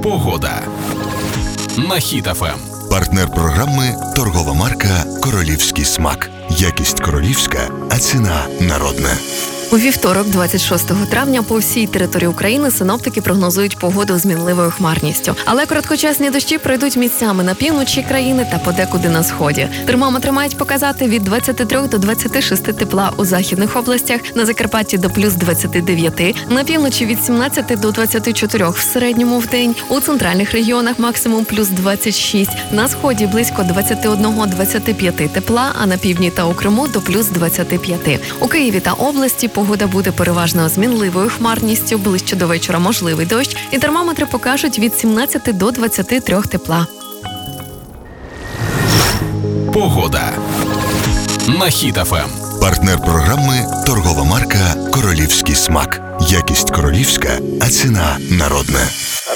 Погода на Хіт ФМ. Партнер програми – торгова марка «Королівський смак». Якість королівська, а ціна народна. У вівторок, 26 травня, по всій території України синоптики прогнозують погоду з мінливою хмарністю. Але короткочасні дощі пройдуть місцями на півночі країни та подекуди на сході. Термометри мають показати від 23 до 26 тепла у західних областях, на Закарпатті до плюс 29, на півночі від 17 до 24 в середньому в день, у центральних регіонах максимум плюс 26, на сході близько 21-25 тепла, а на півдні та у Криму до плюс 25. У Києві та області погода буде переважно з мінливою хмарністю, ближче до вечора можливий дощ, і термометри покажуть від 17 до 23 тепла. Погода на Хіт ФМ. Партнер програми – торгова марка «Королівський смак». Якість королівська, а ціна народна.